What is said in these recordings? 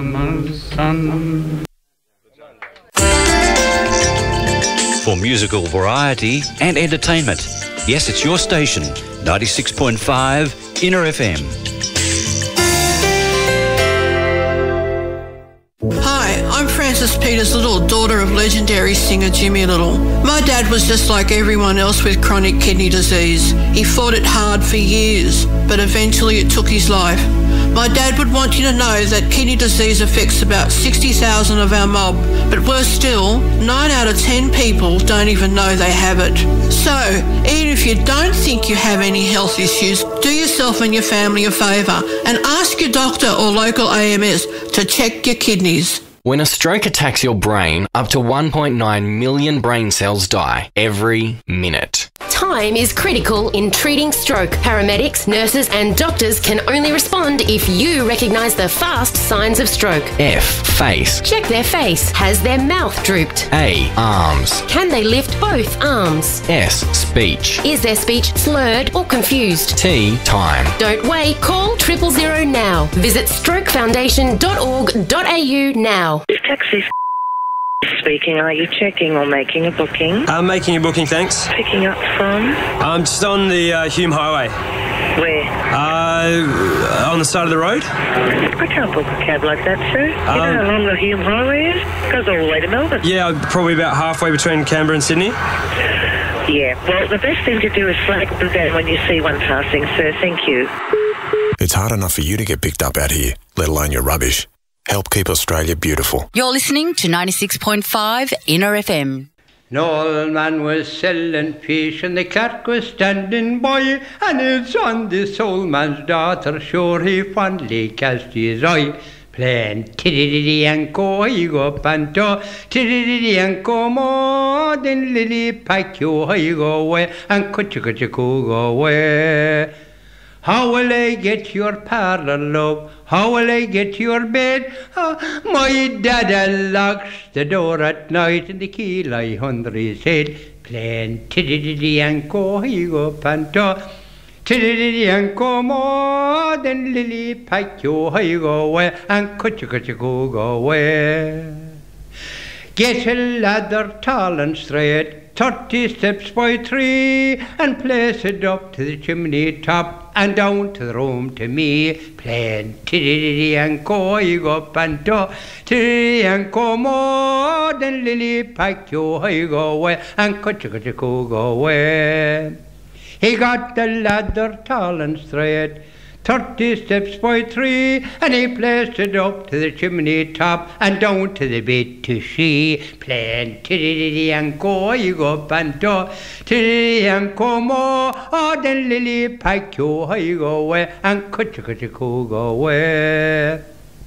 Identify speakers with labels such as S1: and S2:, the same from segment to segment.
S1: summer sun.
S2: For musical variety and entertainment. Yes, it's your station, 96.5 Inner FM.
S3: Hi, I'm Frances Peters Little, daughter of legendary singer Jimmy Little. My dad was just like everyone else with chronic kidney disease. He fought it hard for years, but eventually it took his life. My dad would want you to know that kidney disease affects about 60,000 of our mob, but worse still, 9 out of 10 people don't even know they have it. So, even if you don't think you have any health issues, do yourself and your family a favour and ask your doctor or local AMS to check your kidneys.
S4: When a stroke attacks your brain, up to 1.9 million brain cells die every minute.
S5: Time is critical in treating stroke. Paramedics, nurses and doctors can only respond if you recognise the fast signs of stroke.
S4: F. Face.
S5: Check their face. Has their mouth drooped?
S4: A. Arms.
S5: Can they lift both arms?
S4: S. Speech.
S5: Is their speech slurred or confused?
S4: T. Time.
S5: Don't wait. Call 000 now. Visit strokefoundation.org.au now.
S6: This taxi speaking. Are you checking or making a booking?
S7: I'm making a booking, thanks.
S6: Picking up from?
S7: I'm just on the Hume Highway.
S6: Where?
S7: On the side of the road.
S6: I can't book a cab like that, sir. You know how long the Hume Highway is? It goes all the way to Melbourne.
S7: Yeah, probably about halfway between Canberra and Sydney.
S6: Yeah, well, the best thing to do is flag them down when you see one passing, sir. Thank you.
S8: It's hard enough for you to get picked up out here, let alone your rubbish. Help keep Australia beautiful.
S9: You're listening to 96.5 Inner FM.
S1: An old man was selling fish and the clerk was standing by, and it's on this old man's daughter, sure he fondly cast his eye. Playing tiddy and go, he go panto, tiddy and go more than lily pack you, he go away, and kuchu go away. How will I get your parlour, love? How will I get your bed? Oh, my dada locks the door at night and the key lie under his head. Playing tiddy and go, he go panto. Tiddy and go more than lily pack you, he go away, and kuchu go away. Get a ladder tall and straight, 30 steps by 3, and place it up to the chimney top and down to the room to me. Playing tiddy and go, you go panto, tiddy and go more than lily pack you, you go away, and kuchu go away. He got the ladder tall and straight, 30 steps by 3, and he placed it up to the chimney top and down to the bed to see. Playing tiddy and go, you go panto, tiddy and go more, then lily pack you, go away, and kuchu go away.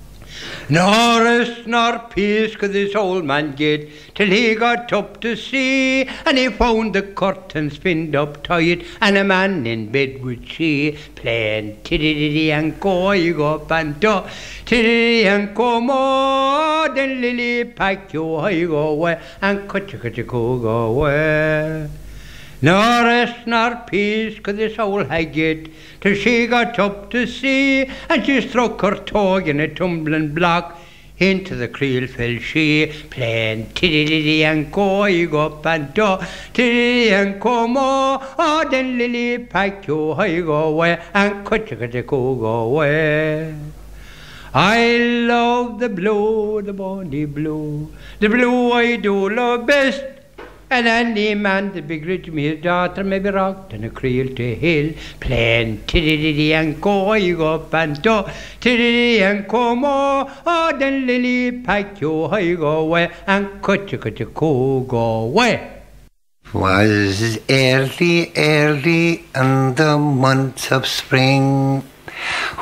S1: Nor rest nor peace could this old man get till he got up to see, and he found the curtains pinned up tight and a man in bed with she. Playing tiddy and go, you go panto, tiddy and go more than lily pack you, go away, and kuchu go away. Nor rest nor peace could this old hag get till she got up to see, and she struck her toe in a tumbling block. Into the creel fell she. Playing tiddy and go, you go panto, tiddy and go more, then lily pack you, go away, and kuchu go away. I love the blue, the bonny blue, the blue I do love best. And any man that begrudged me his daughter may be rocked in a creel to hill. Playing tiddy and go, you go panto, tiddy and go more, then lily pack you, go away, and kuchu go away.
S10: Was early in the months of spring,